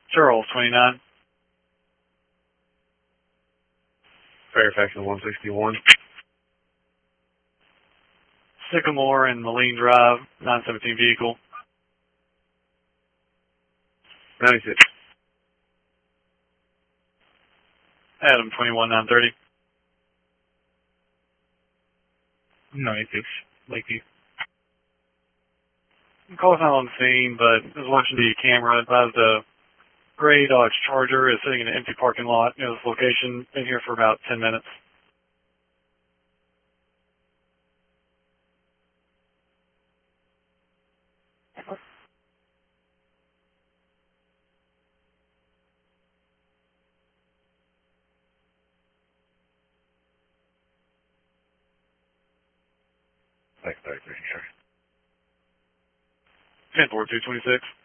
Charles, 29. Fairfax and 161. Sycamore and Moline Drive, 917 vehicle. 96. Adam, 21, 930. 96, Lakeview. Call's not on the scene, but I was watching the camera. Advised a gray Dodge Charger is sitting in an empty parking lot near this location. Been here for about 10 minutes. Thanks, 33, sure. 10-4, 226.